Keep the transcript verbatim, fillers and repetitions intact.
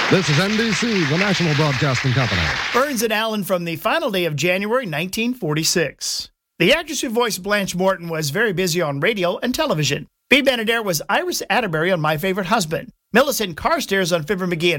This is N B C, the National Broadcasting Company. Burns and Allen from the final day of January nineteen forty-six. The actress who voiced Blanche Morton was very busy on radio and television. Bea Benaderet was Iris Atterbury on My Favorite Husband. Millicent Carstairs on Fibber McGee and